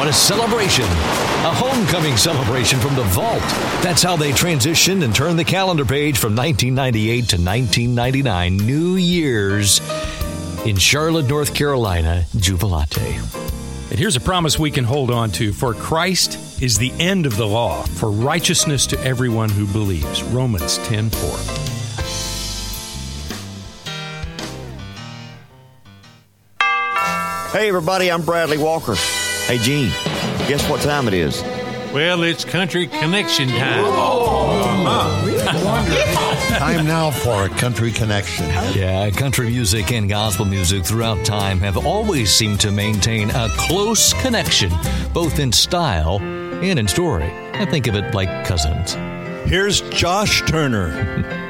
What a celebration. A homecoming celebration from the vault. That's how they transitioned and turned the calendar page from 1998 to 1999. New Year's in Charlotte, North Carolina, Jubilate. And here's a promise we can hold on to. For Christ is the end of the law, for righteousness to everyone who believes. Romans 10:4. Hey, everybody, I'm Bradley Walker. Hey, Gene, guess what time it is? Well, it's Country Connection time. Time now for a Country Connection. Yeah, country music and gospel music throughout time have always seemed to maintain a close connection, both in style and in story. I think of it like cousins. Here's Josh Turner.